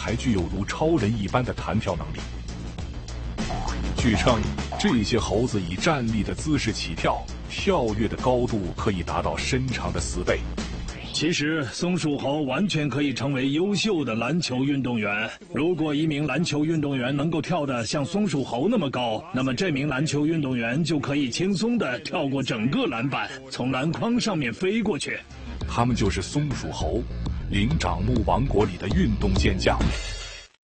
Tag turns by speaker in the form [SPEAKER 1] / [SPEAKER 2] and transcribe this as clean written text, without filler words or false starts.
[SPEAKER 1] 还具有如超人一般的弹跳能力。据称，这些猴子以站立的姿势起跳，跳跃的高度可以达到身长的4倍。
[SPEAKER 2] 其实，松鼠猴完全可以成为优秀的篮球运动员。如果一名篮球运动员能够跳得像松鼠猴那么高，那么这名篮球运动员就可以轻松地跳过整个篮板，从篮筐上面飞过去。
[SPEAKER 1] 他们就是松鼠猴，灵长目王国里的运动健将。